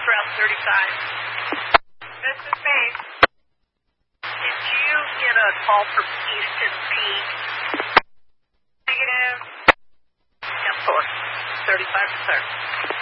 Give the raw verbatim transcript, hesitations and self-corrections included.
Route thirty-five. This is me. Did you get a call from Easton Peak? Negative. ten four. thirty-five, sir.